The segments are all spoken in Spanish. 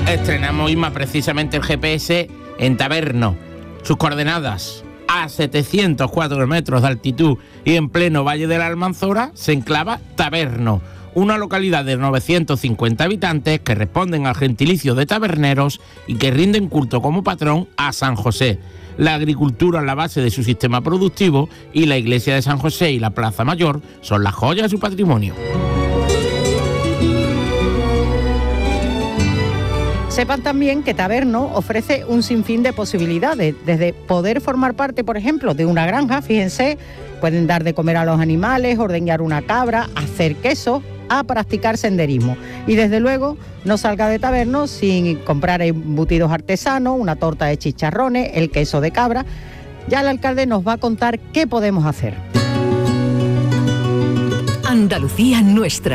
Estrenamos hoy más precisamente el GPS en Taberno. Sus coordenadas: a 704 metros de altitud y en pleno Valle de la Almanzora se enclava Taberno, una localidad de 950 habitantes que responden al gentilicio de taberneros y que rinden culto como patrón a San José. La agricultura es la base de su sistema productivo y la iglesia de San José y la Plaza Mayor son las joyas de su patrimonio. Sepan también que Taberno ofrece un sinfín de posibilidades, desde poder formar parte, por ejemplo, de una granja, fíjense, pueden dar de comer a los animales, ordeñar una cabra, hacer queso, a practicar senderismo. Y desde luego, no salga de Taberno sin comprar embutidos artesanos, una torta de chicharrones, el queso de cabra. Ya el alcalde nos va a contar qué podemos hacer. Andalucía nuestra.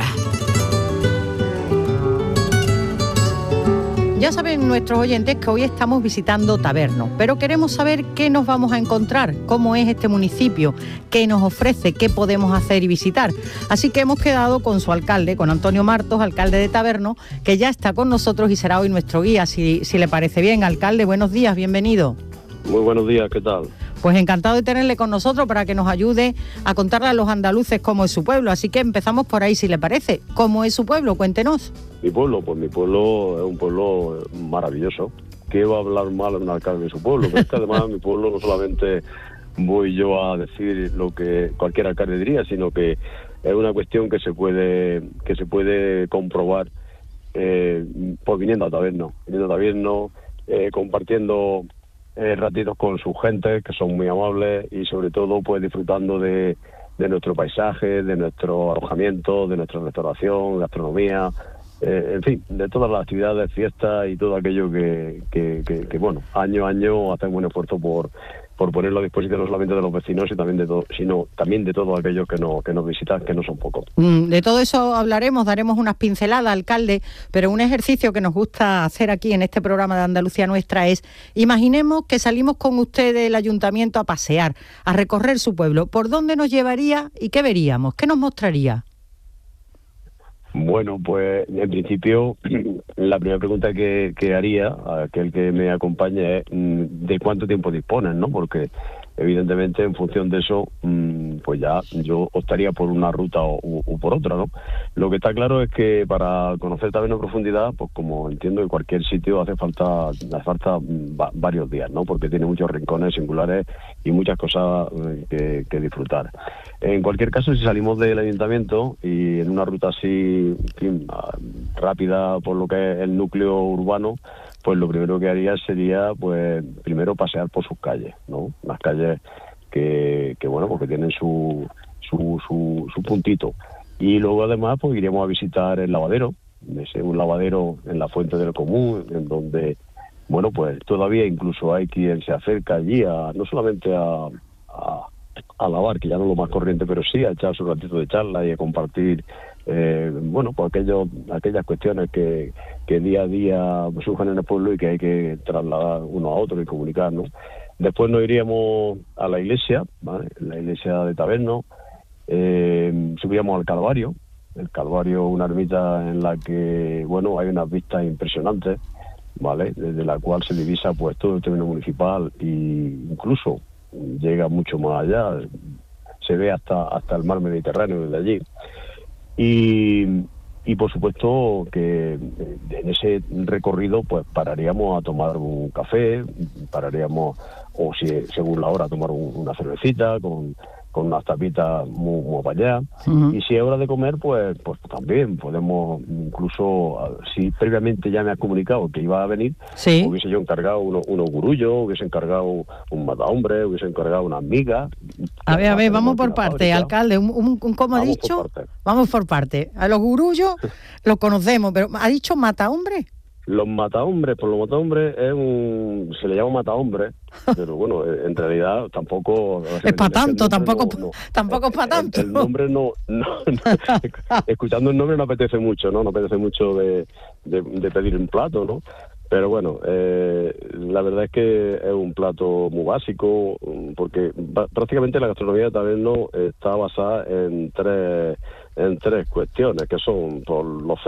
Ya saben nuestros oyentes que hoy estamos visitando Taberno, pero queremos saber qué nos vamos a encontrar, cómo es este municipio, qué nos ofrece, qué podemos hacer y visitar. Así que hemos quedado con su alcalde, con Antonio Martos, alcalde de Taberno, que ya está con nosotros y será hoy nuestro guía, si le parece bien. Alcalde, buenos días, bienvenido. Muy buenos días, ¿qué tal? Pues encantado de tenerle con nosotros para que nos ayude a contarle a los andaluces cómo es su pueblo. Así que empezamos por ahí, si le parece. ¿Cómo es su pueblo? Cuéntenos. Mi pueblo, pues mi pueblo es un pueblo maravilloso. ¿Qué va a hablar mal un alcalde de su pueblo? Pero es que además mi pueblo no solamente voy yo a decir lo que cualquier alcalde diría, sino que es una cuestión que se puede comprobar pues viniendo a Taberno, compartiendo ratitos con su gente, que son muy amables, y sobre todo pues disfrutando de nuestro paisaje, de nuestro alojamiento, de nuestra restauración, gastronomía, en fin, de todas las actividades, fiestas y todo aquello que bueno, año a año hacemos un esfuerzo por ponerlo a disposición no solamente de los vecinos, sino también de todos aquellos que nos visitan, que no son pocos. De todo eso hablaremos, daremos unas pinceladas, alcalde, pero un ejercicio que nos gusta hacer aquí en este programa de Andalucía Nuestra es: imaginemos que salimos con usted del ayuntamiento a pasear, a recorrer su pueblo. ¿Por dónde nos llevaría y qué veríamos? ¿Qué nos mostraría? Bueno, pues en principio la primera pregunta que haría a aquel que me acompañe es ¿de cuánto tiempo disponen, no? Porque evidentemente en función de eso pues ya yo optaría por una ruta o por otra, ¿no? Lo que está claro es que para conocer también en profundidad, pues como entiendo que cualquier sitio hace falta varios días, ¿no? Porque tiene muchos rincones singulares y muchas cosas que disfrutar. En cualquier caso, si salimos del ayuntamiento y en una ruta así, en fin, rápida por lo que es el núcleo urbano, pues lo primero que haría sería, pues, primero pasear por sus calles, ¿no? Las calles que bueno, porque tienen su puntito. Y luego además, pues iríamos a visitar el lavadero, un lavadero en la Fuente del Común, en donde, bueno, pues todavía incluso hay quien se acerca allí no solamente a lavar, que ya no es lo más corriente, pero sí a echar su ratito de charla y a compartir bueno, pues aquellas cuestiones que día a día surgen en el pueblo y que hay que trasladar uno a otro y comunicar, ¿no? Después nos iríamos a la iglesia, ¿vale? La iglesia de Taberno, subiríamos al Calvario. El Calvario, una ermita en la que, bueno, hay unas vistas impresionantes, ¿vale? Desde la cual se divisa pues todo el término municipal e incluso llega mucho más allá, se ve hasta el mar Mediterráneo desde allí. Y por supuesto que en ese recorrido pues pararíamos a tomar un café, pararíamos, o si según la hora, a tomar una cervecita con unas tapitas muy para allá. Uh-huh. Y si es hora de comer, pues también podemos, incluso si previamente ya me has comunicado que iba a venir, sí, hubiese yo encargado unos gurullos, hubiese encargado un matahombre, hubiese encargado unas migas. A ver, vamos por parte, alcalde, ¿cómo ha dicho? Vamos por parte. A los gurullos los conocemos, pero ¿ha dicho matahombre? Los matahombres, se le llama matahombres, pero bueno, en realidad tampoco es para tanto, tampoco es para tanto. El nombre no escuchando el nombre no apetece mucho, ¿no? No apetece mucho de pedir un plato, ¿no? Pero bueno, la verdad es que es un plato muy básico, porque prácticamente la gastronomía de Taberno está basada en tres cuestiones, que son por los